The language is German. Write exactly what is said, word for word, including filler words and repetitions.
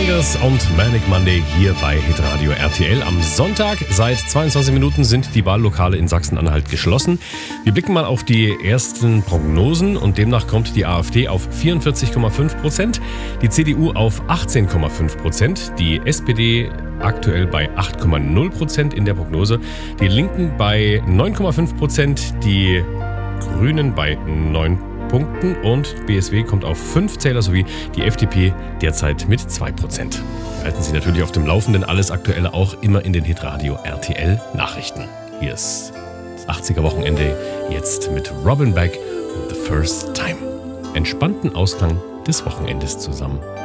Bangles und Manic Monday hier bei Hitradio R T L. Am Sonntag seit zweiundzwanzig Minuten sind die Wahllokale in Sachsen-Anhalt geschlossen. Wir blicken mal auf die ersten Prognosen und demnach kommt die AfD auf vierundvierzig Komma fünf Prozent, die C D U auf achtzehn Komma fünf Prozent, die S P D aktuell bei acht Komma null Prozent in der Prognose, die Linken bei neun Komma fünf Prozent, die Grünen bei neun Punkten und B S W kommt auf fünf Zähler sowie die F D P derzeit mit zwei Prozent. Halten Sie natürlich auf dem Laufenden, alles Aktuelle auch immer in den Hitradio R T L Nachrichten. Hier ist das achtziger Wochenende jetzt mit Robin Beck und The First Time. Entspannten Ausklang des Wochenendes zusammen.